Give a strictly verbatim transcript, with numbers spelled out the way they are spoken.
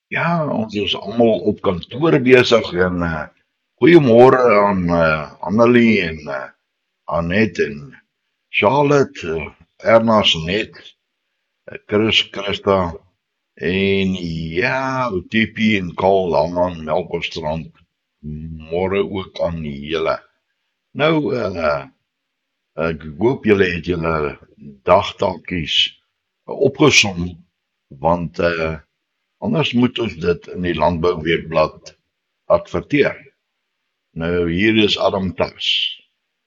Ja, ons is almal op kantoor besig en uh, goeiemôre aan uh, Annelie en uh, Annette en Charlotte, uh, Erna Net, uh, Chris, Christa en ja, Tipi en Karl aan Melkbosstrand. Môre ook aan julle. Nou, uh, ek hoop julle het julle dagtakies opgesom want uh, anders moet ons dit in die Landbouweekblad adverteer. Nou hier is Adam Tuis.